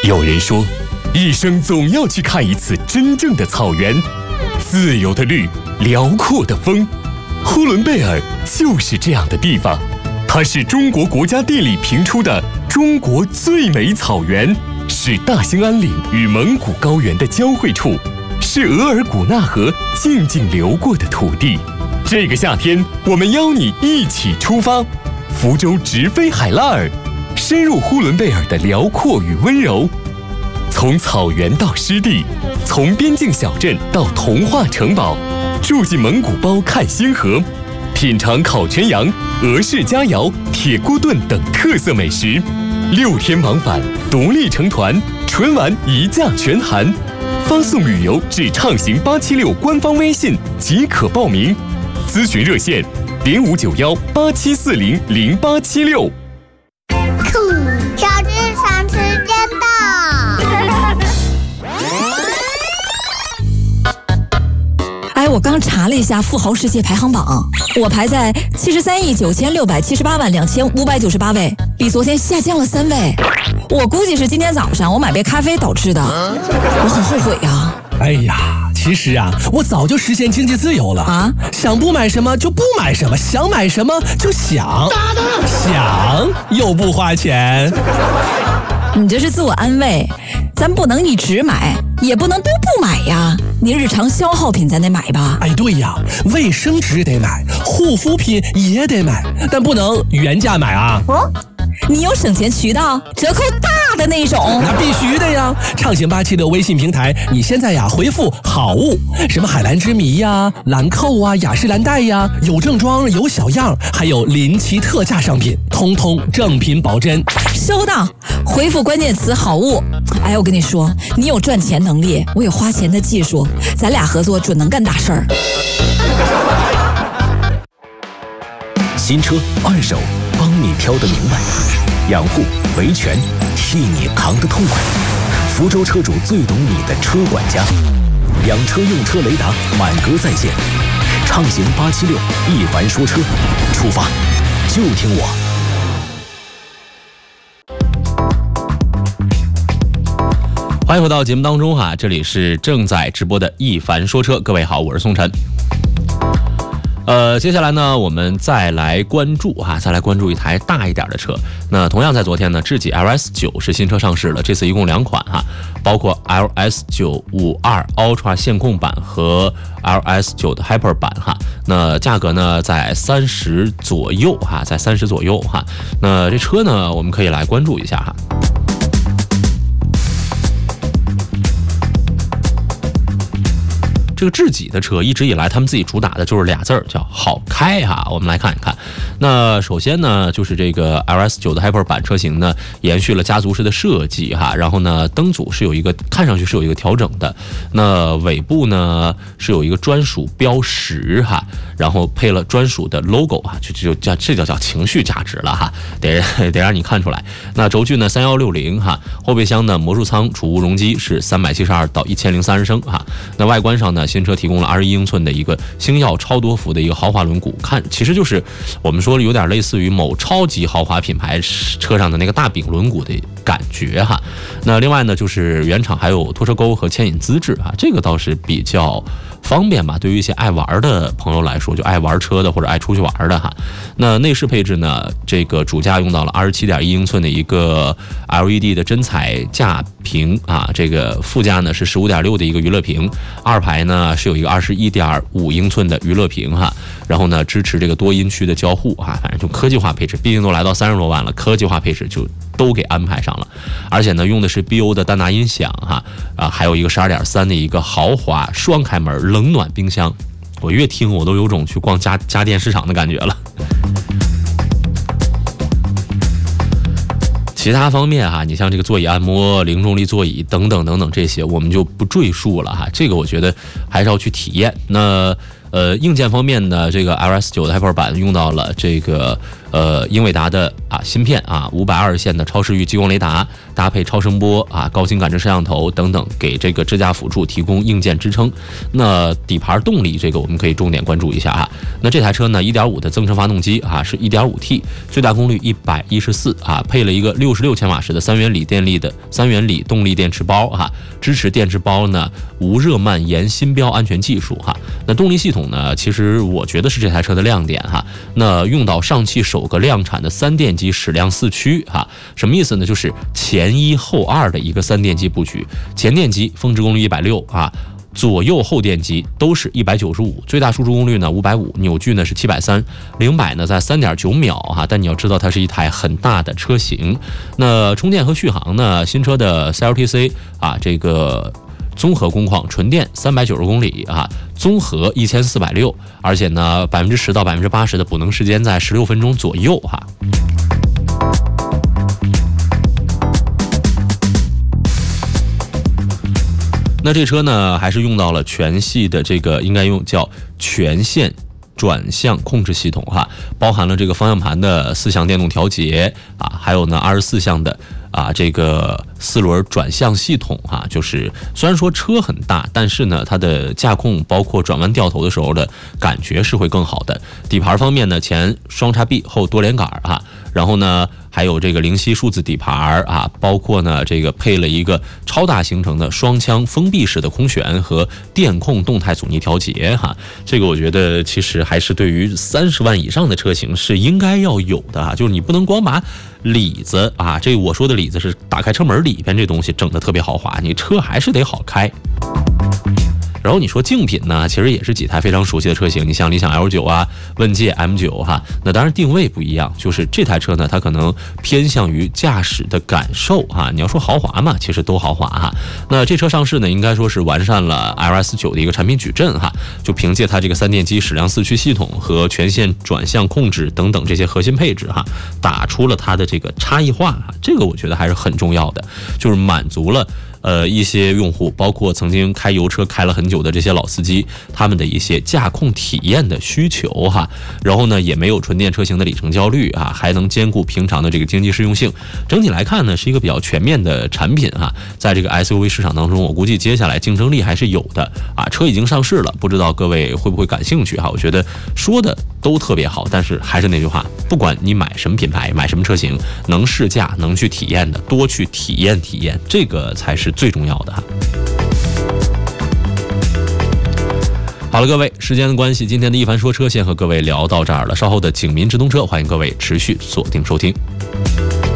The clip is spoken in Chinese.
有人说，一生总要去看一次真正的草原，自由的绿，辽阔的风。呼伦贝尔就是这样的地方，它是中国国家地理评出的中国最美草原，是大兴安岭与蒙古高原的交汇处，是额尔古纳河静静流过的土地。这个夏天，我们邀你一起出发，福州直飞海拉尔，深入呼伦贝尔的辽阔与温柔。从草原到湿地，从边境小镇到童话城堡，住进蒙古包看星河，品尝烤全羊、俄式佳肴、铁锅炖等特色美食。6天往返，独立成团，纯玩一价全含。发送旅游至畅行876官方微信即可报名。咨询热线059187400876。 小智赏时间到。 我刚查了一下富豪世界排行榜，我排在73亿9678万2598位，比昨天下降了3位。我估计是今天早上我买杯咖啡导致的，我很后悔呀。 哎呀，其实啊，我早就实现经济自由了啊！想不买什么就不买什么，想买什么就想又不花钱。 你这是自我安慰，咱不能一直买，也不能都不买呀。你日常消耗品咱得买吧？ 哎，对呀，卫生纸得买，护肤品也得买，但不能原价买啊。 你有省钱渠道，折扣大的那种。 那必须的呀！畅行87的微信平台，你现在呀回复好物，什么海蓝之谜呀、兰蔻啊、雅诗兰黛呀，有正装有小样，还有临期特价商品，通通正品保真。 收到，回复关键词好物。哎，我跟你说，你有赚钱能力，我有花钱的技术，咱俩合作准能干大事儿。 新车二手，帮你挑得明白；养护维权，替你扛得痛快。福州车主最懂你的车管家，养车用车雷达满格在线。畅行876，一凡说车，出发就听我。 欢迎回到节目当中哈，这里是正在直播的一凡说车，各位好，我是宋晨。接下来呢，我们再来关注一台大一点的车。那同样在昨天呢，智己 LS9 是新车上市了，这次一共2款哈，包括 LS952 Ultra 线控版和 LS9 的 Hyper 版哈。那价格呢在30左右哈，那这车呢，我们可以来关注一下哈。这个智己的车一直以来他们自己主打的就是俩字儿，叫好开哈。我们来看一看，那首先呢，就是这个 LS9 的 Hyper 版车型呢，延续了家族式的设计哈，然后呢，灯组是有一个看上去是有一个调整的，那尾部呢是有一个专属标识哈，然后配了专属的 logo 哈，这叫情绪价值了哈，得让你看出来。那轴距呢3160哈，后备箱呢魔术舱储物容积是372到1030升哈，那外观上呢，新车提供了21英寸的一个星耀超多幅的一个豪华轮毂，看其实就是我们说有点类似于某超级豪华品牌车上的那个大饼轮毂的感觉哈。那另外呢，就是原厂还有拖车钩和牵引资质啊，这个倒是比较方便吧，对于一些爱玩的朋友来说，就爱玩车的或者爱出去玩的哈。那内饰配置呢，这个主驾用到了27.1英寸的一个 LED 的真彩架屏啊，这个副驾呢是15.6的一个娱乐屏，二排呢是有一个21.5英寸的娱乐屏哈，然后呢支持这个多音区的交互哈，反正就科技化配置，毕竟都来到30多万了，科技化配置就都给安排上了，而且呢用的是 BO 的丹拿音响哈，还有一个12.3的一个豪华双开门冷暖冰箱，我越听我都有种去逛家电市场的感觉了。其他方面哈，你像这个座椅按摩、零重力座椅等等等等这些，我们就不赘述了哈。这个我觉得还是要去体验。那硬件方面呢，这个 LS9 的 Hyper 版用到了这个